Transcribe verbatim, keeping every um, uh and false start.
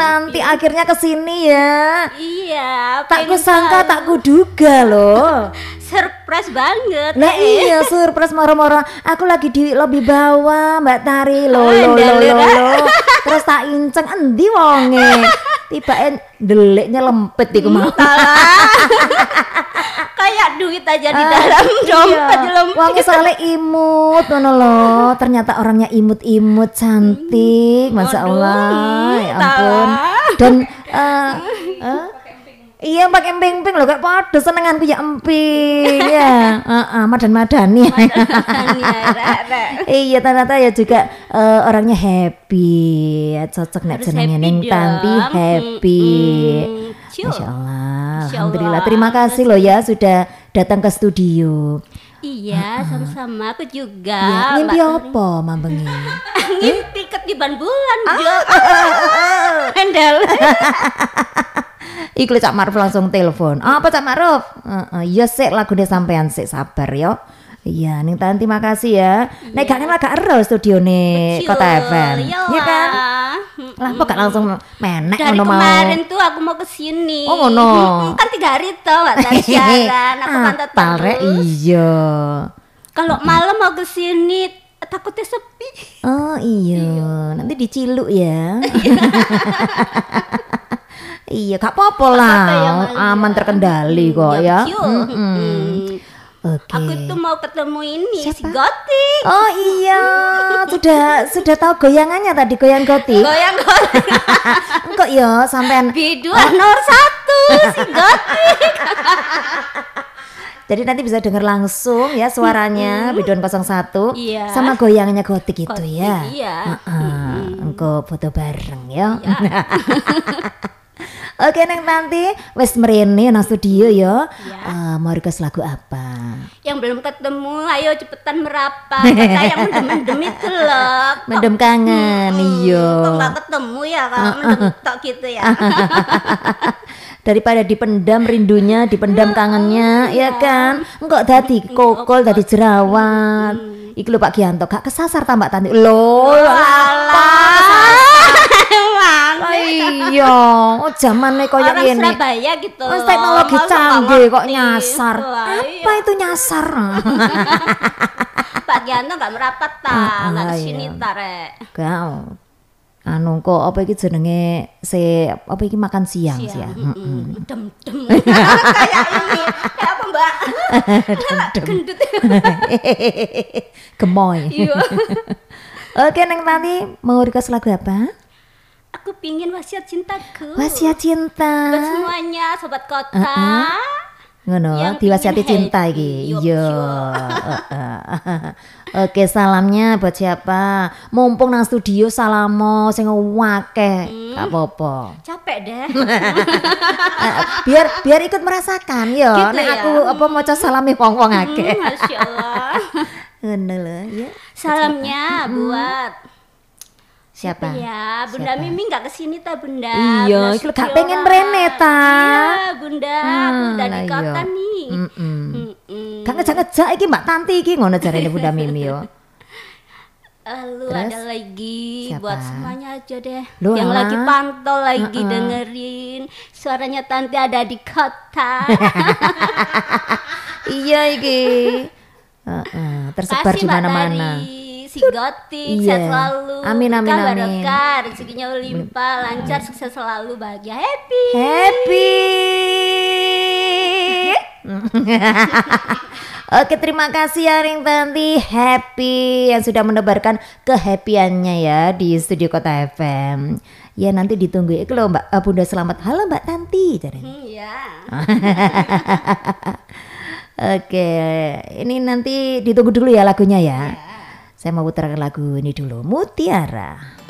Tanti akhirnya kesini ya. Iya. Tak kusangka, tak kuduga loh. Surprise banget. Nah eh. iya surprise moro-moro. Aku lagi di lobi bawah Mbak Tari lo lo lo lo lo. Terus tak inceng endi wonge. Tibaen deliknya lempet iku mau. Kayak duit aja di dalam dompet iya. lempet. Wonge soalnya imut ngono loh. Ternyata orangnya imut-imut cantik, Masya Allah. Ya ampun. Dan uh, uh, iya pakai emping-emping loh, kayak pada senenganku ya emping ya, uh, uh, madan-madani. Iya ternyata ya juga uh, orangnya happy, ya, cocok nek jenenge ning Tanti happy. Mm, Masya Allah, Masya alhamdulillah. Allah. Terima kasih loh ya sudah datang ke studio. Iya, sama-sama aku juga. Ya, ngimpi Mbak apa mambengi? Ngimpi ketiban bulan Jo. Handal. Iku Cak Maruf langsung telepon. Apa Cak Maruf? Heeh, ya sik lagune sampean sik sabar yo. Iya, ning Tanti makasih ya. Nek gak kenal gak ero studione Kota F M. Iya kan? Lah kok gak langsung menek Dari ngono mau. kemarin tuh aku mau kesini. Oh ngono. Kan tiga hari tuh gak tahu siaran. Aku pantau Apal rek iya. Kalau malam mau kesini takutnya sepi. Oh iya, nanti diciluk ya. Iya, gak apa-apa lah, aman terkendali kok ya. Oke. Aku tuh mau ketemu ini Siapa? si Gotik. Oh iya, sudah sudah tahu goyangannya tadi, goyang Gotik. Goyang Gotik. Engkok ya sampean Biduan nomor satu si Gotik. Jadi nanti bisa dengar langsung ya suaranya Biduan nol satu Iya. sama goyangannya Gotik itu Gotik, ya. iya. Heeh, engko foto bareng ya. Ya. Oke neng Tanti, wes mrene nang studio ya. Ya. Eh, mau request lagu apa? Yang belum ketemu, ayo cepetan merapat. Kata yang mendem-mendem itu loh. Kok- Mendem kangen, iya. Kok gak ketemu ya kalau mendem tok gitu ya. Daripada dipendam rindunya, dipendam kangennya, ya kan? Enggak dadi kokol, dadi jerawat. Iki lho Pak Gianto, gak kesasar tambah Tanti. Loh, iya, oh zamane koyo Orang ngene. Surabaya gitu. Oh, teknologi Masa canggih nggak kok ngerti? nyasar. Wah, Apa iya. itu nyasar? Pak Gianto gak merapat ta, Ah, gak ah, kesini iya. ta rek. Gak. Anu kok apa iki jenenge se apa iki makan siang sih ya. Mm-mm. Dem-dem. Kayak ini, kayak apa Mbak? Gendut. Gemoy. Iya. Oke Neng Tanti, mau request lagu apa? Aku pingin wasiat cintaku. Wasiat cinta. Buat semuanya sobat kota. Uh-uh. Ngono, Yang diwasiati pingin cinta happy. iki. Yup, Iya. yup. Heeh. Oke, salamnya buat siapa? Mumpung nang studio salamo sing akeh. Gak apa-apa. Capek deh. Eh, biar biar ikut merasakan ya. Gitu Nek ya? aku apa maca salami wong-wong akeh. Hmm, Masya Allah. Ngono lho, ya. Salamnya buat Siapa? ya Bunda Siapa? Mimi nggak kesini ta Bunda. Iya, Bunda iki lho gak Sutiola. pengen mrene ta. Iya Bunda, aku Hmm, udah di lah kota iya. nih. Mm-mm. Mm-mm. Gak ngejak-ngejak iki Mbak Tanti iki ngono jarene Bunda Mimi yo. Lalu Terus? ada lagi Siapa? buat semuanya aja deh. Loh, yang alah. lagi pantau lagi Uh-uh. dengerin suaranya Tanti ada di kota. Iya iki. Heeh, tersebar Kasih di Mbak mana-mana. Tari, si Gotik, Iya. sehat selalu. Amin, amin, Berkah, amin. barokah, rezekinya limpah, lancar, sukses selalu, bahagia, happy. Happy. Oke, terima kasih ya Ring Tanti Happy yang sudah menebarkan kehappyannya ya di studio Kota F M. Ya nanti ditunggu itu loh Mbak eh, Bunda Selamat. Halo Mbak Tanti. Hmm, ya. Oke, ini nanti ditunggu dulu ya lagunya ya. Saya mau putarkan lagu ini dulu, Mutiara.